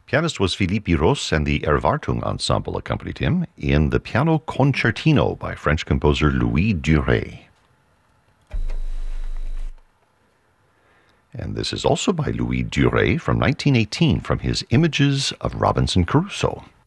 Pianist was Philippe Ros, and the Erwartung Ensemble accompanied him in the Piano Concertino by French composer Louis Duret. And this is also by Louis Duret from 1918 from his Images of Robinson Crusoe.